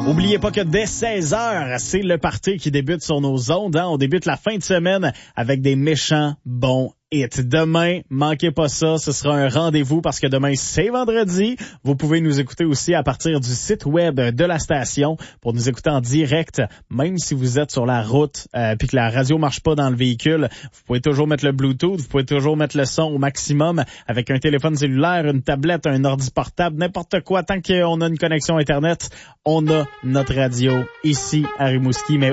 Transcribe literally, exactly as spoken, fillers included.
Oubliez pas que dès seize heures, c'est le party qui débute sur nos ondes. Hein? On débute la fin de semaine avec des méchants bons hits. Demain, manquez pas ça, ce sera un rendez-vous parce que demain, c'est vendredi. Vous pouvez nous écouter aussi à partir du site web de la station pour nous écouter en direct, même si vous êtes sur la route euh, puis que la radio marche pas dans le véhicule. Vous pouvez toujours mettre le Bluetooth, vous pouvez toujours mettre le son au maximum avec un téléphone cellulaire, une tablette, un ordi portable, n'importe quoi. Tant qu'on a une connexion Internet, on a notre radio ici à Rimouski. Mais